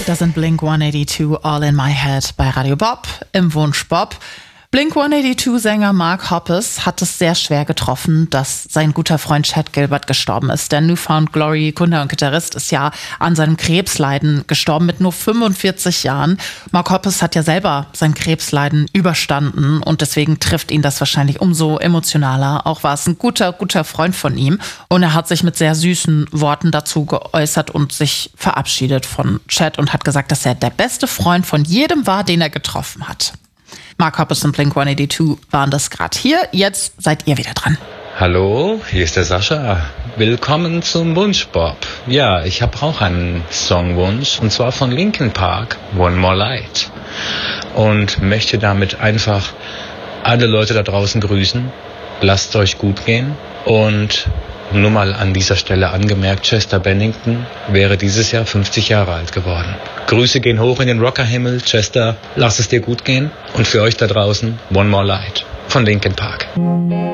Das sind Blink-182 All in My Head bei Radio Bob im Wunsch Bob. Blink-182-Sänger Mark Hoppus hat es sehr schwer getroffen, dass sein guter Freund Chad Gilbert gestorben ist. Der New Found Glory Gründer und Gitarrist ist ja an seinem Krebsleiden gestorben mit nur 45 Jahren. Mark Hoppus hat ja selber sein Krebsleiden überstanden und deswegen trifft ihn das wahrscheinlich umso emotionaler. Auch war es ein guter Freund von ihm und er hat sich mit sehr süßen Worten dazu geäußert und sich verabschiedet von Chad und hat gesagt, dass er der beste Freund von jedem war, den er getroffen hat. Mark Hoppus und Blink-182 waren das gerade hier. Jetzt seid ihr wieder dran. Hallo, hier ist der Sascha. Willkommen zum Wunsch Bob. Ja, ich habe auch einen Songwunsch und zwar von Linkin Park, One More Light. Und möchte damit einfach alle Leute da draußen grüßen. Lasst es euch gut gehen. Und nur mal an dieser Stelle angemerkt, Chester Bennington wäre dieses Jahr 50 Jahre alt geworden. Grüße gehen hoch in den Rockerhimmel. Chester, lass es dir gut gehen. Und für euch da draußen, One More Light von Linkin Park.